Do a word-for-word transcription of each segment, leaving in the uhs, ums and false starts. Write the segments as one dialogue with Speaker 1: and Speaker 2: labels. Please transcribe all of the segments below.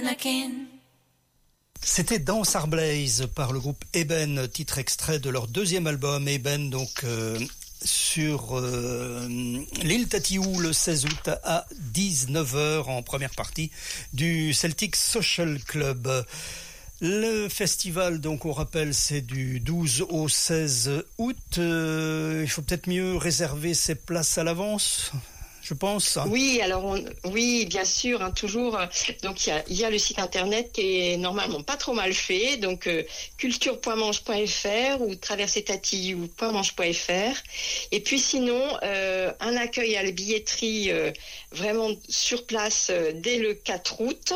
Speaker 1: C'était Danse Arblaze par le groupe Eben, titre extrait de leur deuxième album Eben, donc euh, sur euh, l'île Tatiou le seize août à dix-neuf heures en première partie du Celtic Social Club. Le festival, donc on rappelle, c'est du douze au seize août. Euh, il faut peut-être mieux réserver ses places à l'avance, je pense.
Speaker 2: Oui, alors on, oui, bien sûr, hein, toujours. Donc il y a, il y a le site internet qui est normalement pas trop mal fait, donc euh, culture point manche point f r ou traversée tatiou point manche point f r. Et puis sinon, euh, un accueil à la billetterie euh, vraiment sur place euh, dès le quatre août.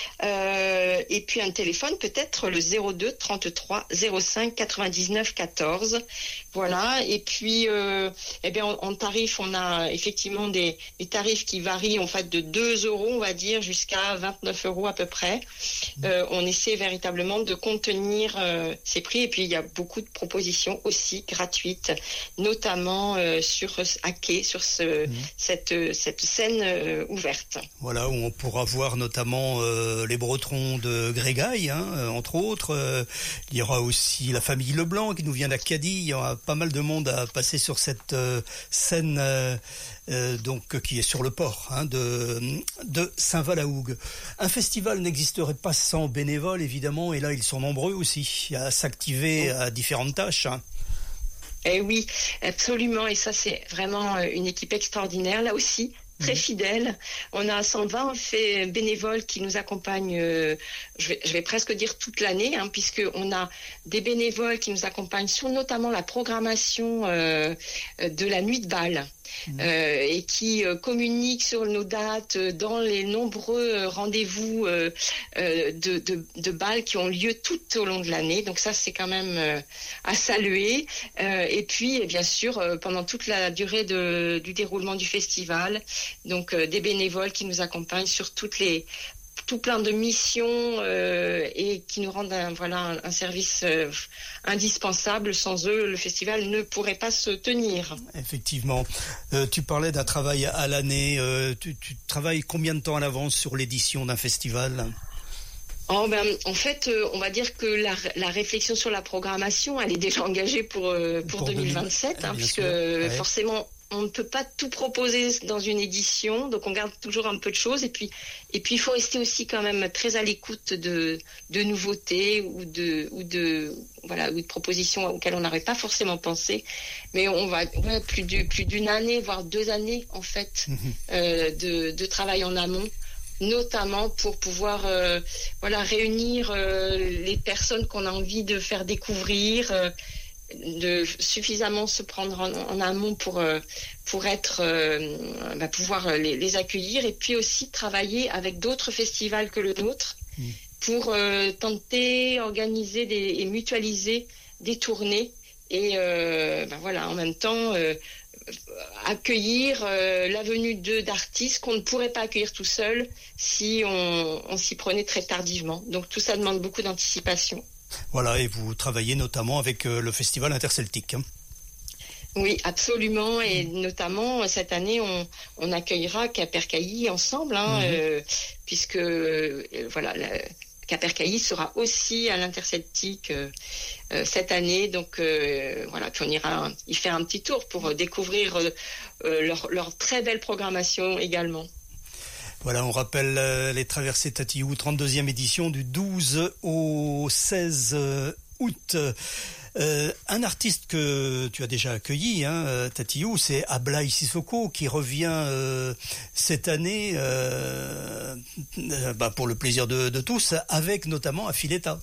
Speaker 2: Euh, et puis un téléphone peut-être le zéro deux trente-trois zéro cinq quatre-vingt-dix-neuf quatorze. Voilà. Et puis, euh, eh bien, en, en tarif, on a effectivement des les tarifs qui varient en fait de deux euros, on va dire, jusqu'à vingt-neuf euros à peu près. Euh, on essaie véritablement de contenir euh, ces prix. Et puis, il y a beaucoup de propositions aussi gratuites, notamment euh, sur à quai, sur ce, mmh. cette, cette scène euh, ouverte.
Speaker 1: Voilà, où on pourra voir notamment euh, les Bretons de Grégaille, hein, entre autres. Euh, il y aura aussi la famille Leblanc qui nous vient d'Acadie. Il y aura pas mal de monde à passer sur cette euh, scène euh, Euh, donc qui est sur le port hein, de, de Saint-Val-à-Hougue. Un festival n'existerait pas sans bénévoles, évidemment, et là, ils sont nombreux aussi à s'activer à différentes tâches. Hein.
Speaker 2: Eh oui, absolument, et ça, c'est vraiment une équipe extraordinaire, là aussi, très fidèle. On a cent vingt fait bénévoles qui nous accompagnent, euh, je, vais, je vais presque dire toute l'année, hein, puisqu'on a des bénévoles qui nous accompagnent sur notamment la programmation euh, de la nuit de bal. Mmh. Euh, et qui euh, communiquent sur nos dates euh, dans les nombreux euh, rendez-vous euh, euh, de, de, de bal qui ont lieu tout au long de l'année. Donc ça, c'est quand même euh, à saluer. Euh, et puis, et bien sûr, euh, pendant toute la durée de, du déroulement du festival, donc euh, des bénévoles qui nous accompagnent sur toutes les tout plein de missions euh, et qui nous rendent un, voilà, un, un service euh, indispensable. Sans eux, le festival ne pourrait pas se tenir.
Speaker 1: Effectivement. Euh, tu parlais d'un travail à l'année. Euh, tu, tu travailles combien de temps à l'avance sur l'édition d'un festival ?
Speaker 2: Oh ben, en fait, euh, on va dire que la, la réflexion sur la programmation, elle est déjà engagée pour, euh, pour, pour deux mille vingt-sept, hein, puisque ouais. forcément... on ne peut pas tout proposer dans une édition, donc on garde toujours un peu de choses. Et puis, et puis il faut rester aussi quand même très à l'écoute de, de nouveautés ou de, ou de, voilà, ou de propositions auxquelles on n'aurait pas forcément pensé. Mais on va ouais, plus, de, plus d'une année, voire deux années en fait, mmh. euh, de, de travail en amont, notamment pour pouvoir euh, voilà, réunir euh, les personnes qu'on a envie de faire découvrir. Euh, de suffisamment se prendre en, en amont pour euh, pour être euh, bah, pouvoir les, les accueillir et puis aussi travailler avec d'autres festivals que le nôtre mmh. pour euh, tenter, organiser des, et mutualiser des tournées et euh, bah, voilà en même temps euh, accueillir euh, la venue de d'artistes qu'on ne pourrait pas accueillir tout seul si on, on s'y prenait très tardivement. Donc tout ça demande beaucoup d'anticipation.
Speaker 1: Voilà, et vous travaillez notamment avec euh, le festival interceltique. Hein.
Speaker 2: Oui, absolument, et mmh. notamment cette année, on, on accueillera Capercailly ensemble, hein, mmh. euh, puisque euh, voilà, la, Capercailly sera aussi à l'interceltique euh, euh, cette année, donc euh, voilà, puis on ira y faire un petit tour pour découvrir euh, leur, leur très belle programmation également.
Speaker 1: Voilà, on rappelle euh, les Traversées Tatiou, trente-deuxième édition du douze au seize août. Euh, un artiste que tu as déjà accueilli, hein, Tatiou, c'est Ablaye Sissoko qui revient euh, cette année euh, euh, bah, pour le plaisir de, de tous, avec notamment Affiletta.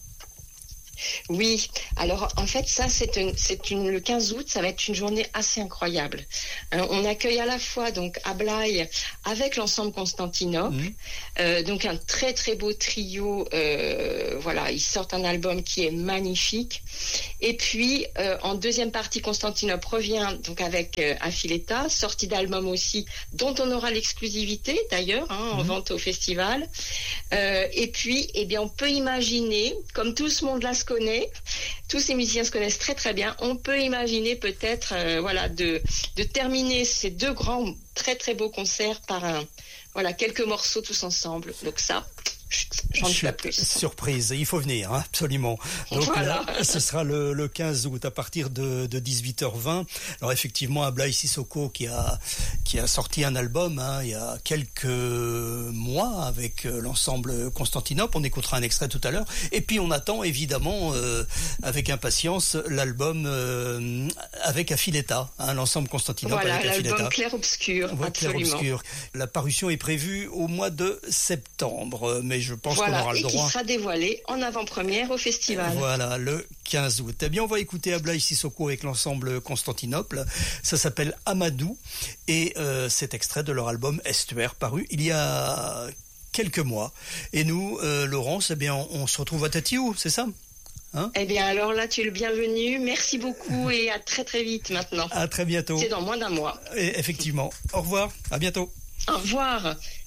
Speaker 2: Oui, alors en fait ça c'est, une, c'est une, le quinze août, ça va être une journée assez incroyable. Euh, on accueille à la fois donc Ablaye avec l'ensemble Constantinople, mmh. euh, donc un très très beau trio. Euh, voilà, ils sortent un album qui est magnifique. Et puis euh, en deuxième partie, Constantinople revient donc avec euh, Affiletta, sortie d'album aussi, dont on aura l'exclusivité d'ailleurs hein, mmh. en vente au festival. Euh, et puis, eh bien, on peut imaginer, comme tout ce monde-là se connaît, tous ces musiciens se connaissent très très bien, on peut imaginer peut-être euh, voilà, de, de terminer ces deux grands très très beaux concerts par un, voilà, quelques morceaux tous ensemble. Donc ça, j'en dis pas plus.
Speaker 1: Surprise, il faut venir, hein, absolument. Donc
Speaker 2: voilà.
Speaker 1: là, ce sera le, le quinze août à partir de, de dix-huit heures vingt. Alors effectivement, Ablaye Sissoko qui a, qui a sorti un album hein, il y a quelques mois avec l'ensemble Constantinople. On écoutera un extrait tout à l'heure. Et puis on attend évidemment euh, avec impatience l'album euh, avec Affiletta, hein, l'ensemble Constantinople
Speaker 2: voilà,
Speaker 1: avec Affiletta.
Speaker 2: Voilà, l'album Clair-Obscur,
Speaker 1: ouais,
Speaker 2: absolument.
Speaker 1: Clair-Obscur. La parution est prévue au mois de septembre, mais je pense
Speaker 2: voilà,
Speaker 1: qu'on aura le droit.
Speaker 2: Et qui sera dévoilé en avant-première au festival.
Speaker 1: Voilà, le quinze août. Eh bien, on va écouter Ablaye Sissoko avec l'ensemble Constantinople. Ça s'appelle Amadou et euh, c'est extrait de leur album Estuaire paru il y a quelques mois. Et nous, euh, Laurence, eh bien, on, on se retrouve à Tatiou, c'est ça ? Hein ?
Speaker 2: Eh bien, alors là, tu es le bienvenu. Merci beaucoup et à très très vite maintenant.
Speaker 1: À très bientôt.
Speaker 2: C'est dans moins d'un mois.
Speaker 1: Et effectivement. Au revoir. À bientôt.
Speaker 2: Au revoir.